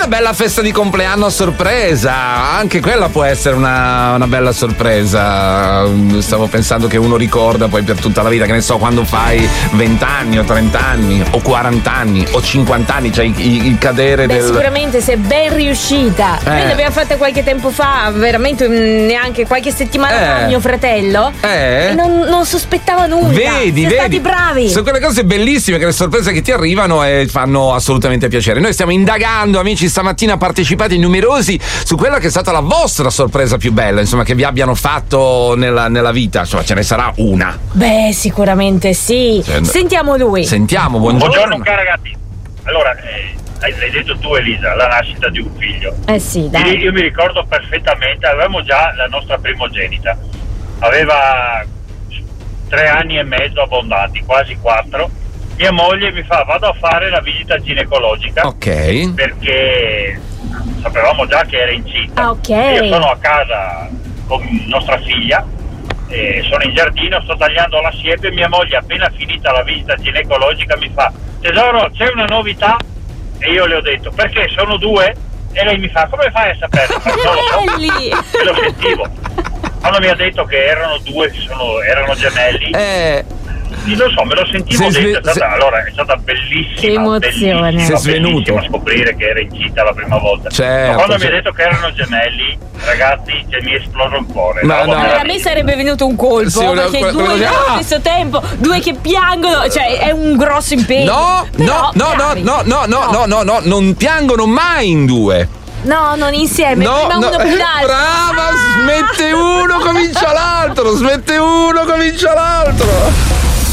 bella festa di compleanno a sorpresa, anche quella può essere una bella sorpresa. Stavo pensando che uno ricorda poi per tutta la vita, che ne so, quando fai 20 anni o 30 anni o 40 anni o 50 anni, cioè il cadere del... Sicuramente se è ben riuscita. Noi l'abbiamo fatta qualche tempo fa, veramente neanche qualche settimana fa, mio fratello, e non sospettava nulla. Vedi. Stati bravi. Sono quelle cose bellissime, che le sorprese che ti arrivano e fanno assolutamente piacere. Noi stiamo indagando, amici, stamattina partecipate numerosi su quella che è stata la vostra sorpresa più bella, insomma, che vi abbiano fatto nella vita. Insomma, ce ne sarà una. Beh, sicuramente sì. Sentiamo lui. Sentiamo, buongiorno. Buongiorno ragazzi. Allora, l'hai detto tu, Elisa, la nascita di un figlio. Sì, dai. Io mi ricordo perfettamente, avevamo già la nostra primogenita, aveva 3 anni e mezzo abbondati, quasi 4. Mia moglie mi fa: vado a fare la visita ginecologica. Ok. Perché sapevamo già che era incinta. Ok. Io sono a casa con nostra figlia, sono in giardino, sto tagliando la siepe e mia moglie, appena finita la visita ginecologica, mi fa: tesoro, c'è una novità? E io le ho detto: perché sono 2? E lei mi fa: come fai a saperlo? Non lo so, e lo sentivo. Quando mi ha detto che erano 2, erano gemelli, non so, me lo sentivo dentro. Allora è stata bellissima. Che emozione. Sei svenuto a scoprire che era incinta la prima volta. Certo, ma quando mi ha detto che erano gemelli, ragazzi, mi è esploso il cuore. No. A me sarebbe venuto un colpo, perché 2 allo stesso tempo, 2 che piangono, cioè è un grosso impegno. No, non piangono mai in 2. No, non insieme, prima uno più l'altro. Brava, smette uno, comincia l'altro.